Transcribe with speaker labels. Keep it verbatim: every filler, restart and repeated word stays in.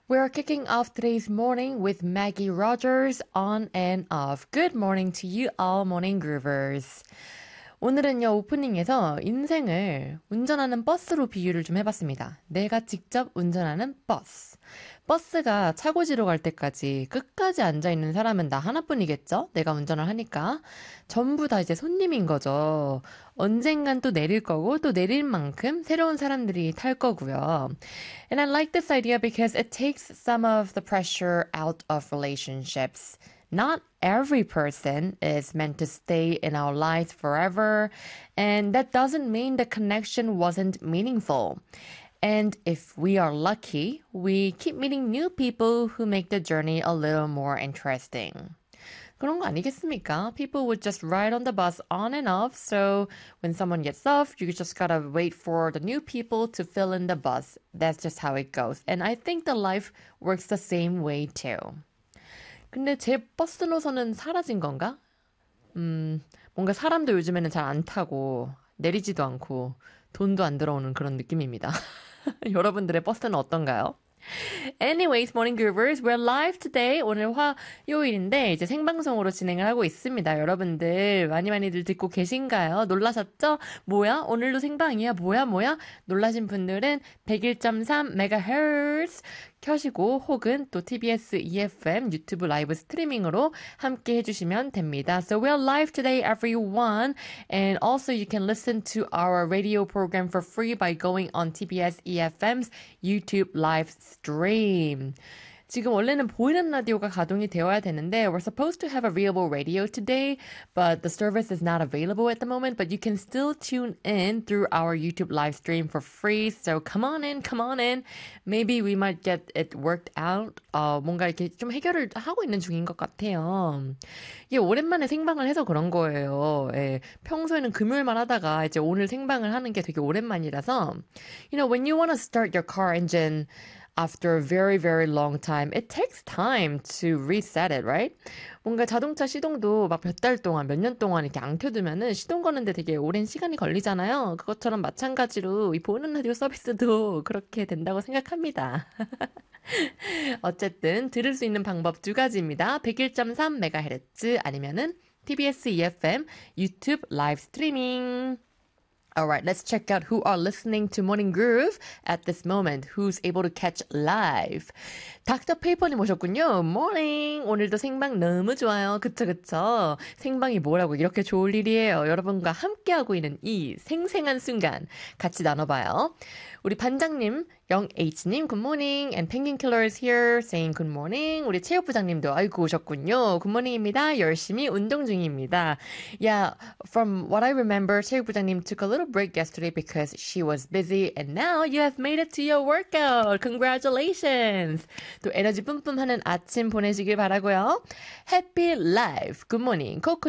Speaker 1: We're kicking off today's morning with Maggie Rogers on and off. Good morning to you all morning groovers. 오늘은요, 오프닝에서 인생을 운전하는 버스로 비유를 좀 해봤습니다. 내가 직접 운전하는 버스. 버스가 차고지로 갈 때까지 끝까지 앉아있는 사람은 나 하나뿐이겠죠? 내가 운전을 하니까. 전부 다 이제 손님인 거죠. 언젠간 또 내릴 거고 또 내릴 만큼 새로운 사람들이 탈 거고요. And I like this idea because it takes some of the pressure out of relationships. Not every person is meant to stay in our lives forever, and that doesn't mean the connection wasn't meaningful. And if we are lucky, we keep meeting new people who make the journey a little more interesting. 그런 거 아니겠습니까? People would just ride on the bus on and off, so when someone gets off, you just gotta wait for the new people to fill in the bus. That's just how it goes. And I think the life works the same way too. 근데 제 버스 노선은 사라진 건가? 음, 뭔가 사람도 요즘에는 잘 안 타고 내리지도 않고 돈도 안 들어오는 그런 느낌입니다. 여러분들의 버스는 어떤가요? Anyways, morning groovers, we're live today. 오늘 화요일인데 이제 생방송으로 진행을 하고 있습니다. 여러분들 많이 많이들 듣고 계신가요? 놀라셨죠? 뭐야? 오늘도 생방이야? 뭐야 뭐야? 놀라신 분들은 백일 점 삼 메가헤르츠 켜시고 혹은 또 티비에스 이에프엠 유튜브 라이브 스트리밍으로 함께 해주시면 됩니다. So we're live today, everyone. And also you can listen to our radio program for free by going on 티비에스 이에프엠's YouTube live stream. 지금 원래는 보이는 라디오가 가동이 되어야 되는데 we're supposed to have a available radio today, but the service is not available at the moment, but you can still tune in through our YouTube live stream for free. So come on in, come on in. Maybe we might get it worked out. 어, 뭔가 이렇게 좀 해결을 하고 있는 중인 것 같아요. 이게 오랜만에 생방을 해서 그런 거예요. 예, 평소에는 금요일만 하다가 이제 오늘 생방을 하는 게 되게 오랜만이라서 You know, when you want to start your car engine after a very, very long time, it takes time to reset it, right? 뭔가 자동차 시동도 막 몇 달 동안, 몇 년 동안 이렇게 안 켜두면은 시동 거는데 되게 오랜 시간이 걸리잖아요. 그것처럼 마찬가지로 이 보이는 라디오 서비스도 그렇게 된다고 생각합니다. 어쨌든 들을 수 있는 방법 두 가지입니다. 백일 점 삼 메가헤르츠 아니면은 티비에스 이에프엠 유튜브 라이브 스트리밍. Alright, let's check out who are listening to Morning Groove at this moment. Who's able to catch live? 닥터 페이퍼님 오셨군요. Morning! 오늘도 생방 너무 좋아요. 그쵸, 그쵸. 생방이 뭐라고 이렇게 좋을 일이에요. 여러분과 함께하고 있는 이 생생한 순간 같이 나눠봐요. 우리 반장님, 영에이치님, good morning. And Penguin Killer is here saying good morning. 우리 체육부장님도 아이고 오셨군요. good morning입니다. 열심히 운동 중입니다. Yeah, from what I remember, 체육부장님 took a little break yesterday because she was busy. And now you have made it to your workout. Congratulations. 또 에너지 뿜뿜하는 아침 보내시길 바라고요. Happy life. Good morning. 코코